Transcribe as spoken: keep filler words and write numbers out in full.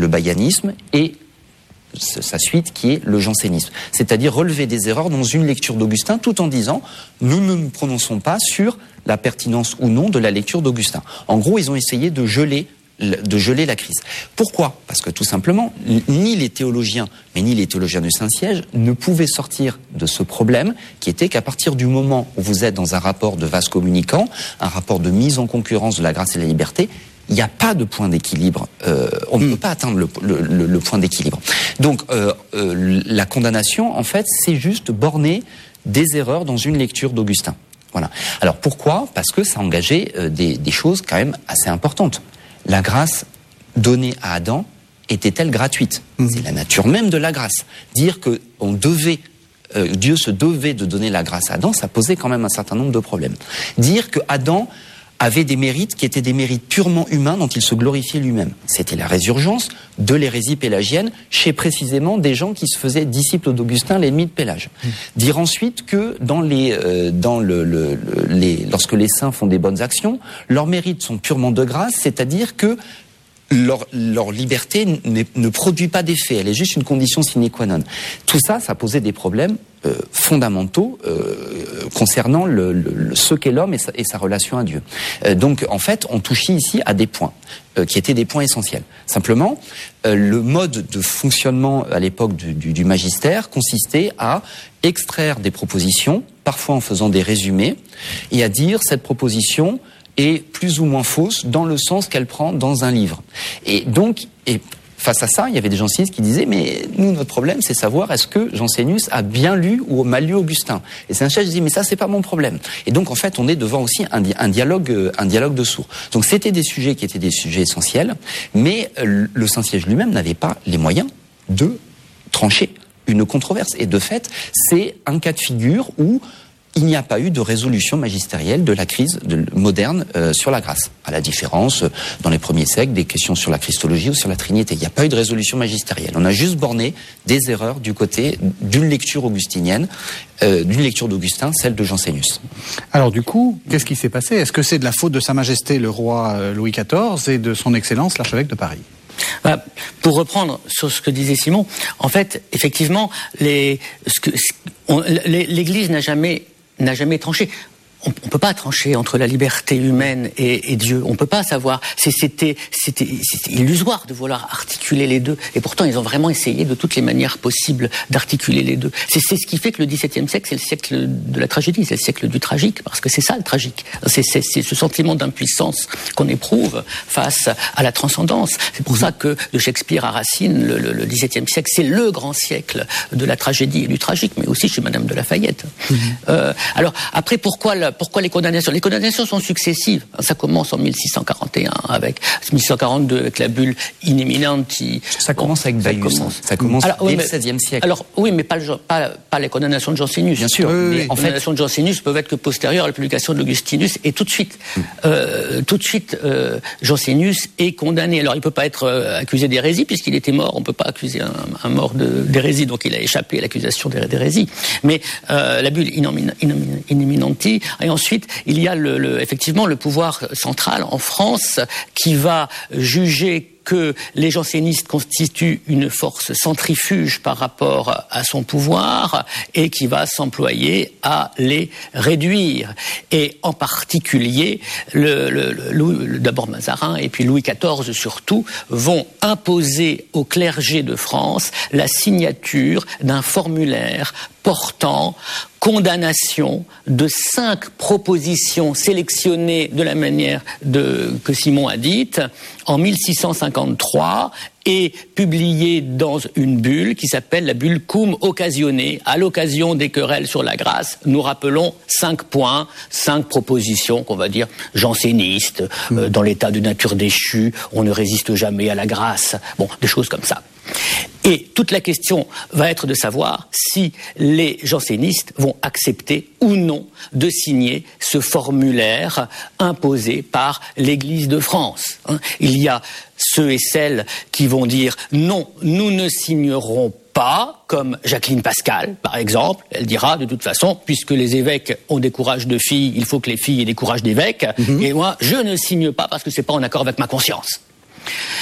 le bayanisme, et sa suite qui est le jansénisme. C'est-à-dire relever des erreurs dans une lecture d'Augustin tout en disant nous ne nous prononçons pas sur la pertinence ou non de la lecture d'Augustin. En gros, ils ont essayé de geler de geler la crise. Pourquoi ? Parce que tout simplement, ni les théologiens, mais ni les théologiens du Saint-Siège ne pouvaient sortir de ce problème qui était qu'à partir du moment où vous êtes dans un rapport de vase communicant, un rapport de mise en concurrence de la grâce et de la liberté, il n'y a pas de point d'équilibre. Euh, on ne mmh. peut pas atteindre le, le, le, le point d'équilibre. Donc, euh, euh, la condamnation, en fait, c'est juste borner des erreurs dans une lecture d'Augustin. Voilà. Alors, pourquoi ? Parce que ça engageait euh, des, des choses quand même assez importantes. La grâce donnée à Adam était-elle gratuite ? Mmh. C'est la nature même de la grâce. Dire que on devait, euh, Dieu se devait de donner la grâce à Adam, ça posait quand même un certain nombre de problèmes. Dire que Adam avait des mérites qui étaient des mérites purement humains dont il se glorifiait lui-même. C'était la résurgence de l'hérésie pélagienne chez précisément des gens qui se faisaient disciples d'Augustin, l'ennemi de Pélage. Mmh. Dire ensuite que dans les, euh, dans le, le, le, les, lorsque les saints font des bonnes actions, leurs mérites sont purement de grâce, c'est-à-dire que leur, leur liberté ne produit pas d'effet, elle est juste une condition sine qua non. Tout ça, ça posait des problèmes euh, fondamentaux euh, concernant le, le, ce qu'est l'homme et sa, et sa relation à Dieu. Euh, donc, en fait, on touchait ici à des points euh, qui étaient des points essentiels. Simplement, euh, le mode de fonctionnement à l'époque du, du, du magistère consistait à extraire des propositions, parfois en faisant des résumés, et à dire cette proposition est plus ou moins fausse dans le sens qu'elle prend dans un livre. Et donc, et face à ça, il y avait des jansénistes qui disaient mais nous, notre problème, c'est savoir est-ce que Jansénius a bien lu ou mal lu Augustin. Et Saint-Siège disait mais ça, c'est pas mon problème. Et donc, en fait, on est devant aussi un, di- un dialogue, un dialogue de sourds. Donc, c'était des sujets qui étaient des sujets essentiels, mais le Saint-Siège lui-même n'avait pas les moyens de trancher une controverse. Et de fait, c'est un cas de figure où il n'y a pas eu de résolution magistérielle de la crise de, moderne euh, sur la grâce. À la différence, euh, dans les premiers siècles, des questions sur la Christologie ou sur la Trinité. Il n'y a pas eu de résolution magistérielle. On a juste borné des erreurs du côté d'une lecture augustinienne, euh, d'une lecture d'Augustin, celle de Jansénius. Alors du coup, qu'est-ce qui s'est passé ? Est-ce que c'est de la faute de Sa Majesté le roi Louis quatorze et de son Excellence l'archevêque de Paris ? Bah, pour reprendre sur ce que disait Simon, en fait, effectivement, les, ce que, on, l'Église n'a jamais n'a jamais tranché. On ne peut pas trancher entre la liberté humaine et, et Dieu. On ne peut pas savoir. C'est, c'était, c'était, c'était illusoire de vouloir articuler les deux. Et pourtant, ils ont vraiment essayé de toutes les manières possibles d'articuler les deux. C'est, c'est ce qui fait que le dix-septième siècle, c'est le siècle de la tragédie, c'est le siècle du tragique, parce que c'est ça le tragique. C'est, c'est, c'est ce sentiment d'impuissance qu'on éprouve face à la transcendance. C'est pour ça que de Shakespeare à Racine, le, le, le dix-septième siècle, c'est le grand siècle de la tragédie et du tragique, mais aussi chez Madame de Lafayette. Mmh. Euh, alors, après, pourquoi la Pourquoi les condamnations ? Les condamnations sont successives. Ça commence en mille six cent quarante et un, avec mille six cent quarante-deux avec la bulle in eminenti. Ça commence bon, avec Baius. Ça commence, ça commence alors, oui, dès mais, le seizième siècle. Alors oui, mais pas, le, pas, pas les condamnations de Jansénius. Bien sûr. Oui, mais les en condamnations fait... de Jansénius peuvent être que postérieures à la publication de l'Augustinus et tout de suite, mm. euh, tout de suite, euh, Jansénius est condamné. Alors il peut pas être euh, accusé d'hérésie puisqu'il était mort. On peut pas accuser un, un mort de, d'hérésie, donc il a échappé à l'accusation d'hérésie. Mais euh, la bulle in, in, in, in eminenti et ensuite il y a le, le, effectivement le pouvoir central en France qui va juger que les jansénistes constituent une force centrifuge par rapport à son pouvoir et qui va s'employer à les réduire. Et en particulier, le, le, le, d'abord Mazarin et puis Louis quatorze surtout vont imposer au clergé de France la signature d'un formulaire portant condamnation de cinq propositions sélectionnées de la manière de, que Simon a dite en mille six cent cinquante-trois et publiées dans une bulle qui s'appelle la bulle Cum Occasione. À l'occasion des querelles sur la grâce, nous rappelons cinq points, cinq propositions qu'on va dire jansénistes, mmh. euh, dans l'état de nature déchue, on ne résiste jamais à la grâce, bon, des choses comme ça. Et toute la question va être de savoir si les jansénistes vont accepter ou non de signer ce formulaire imposé par l'Église de France. Il y a ceux et celles qui vont dire non, nous ne signerons pas, comme Jacqueline Pascal, par exemple. Elle dira, de toute façon, puisque les évêques ont des courages de filles, il faut que les filles aient des courages d'évêques. Mmh. Et moi, je ne signe pas parce que c'est pas en accord avec ma conscience.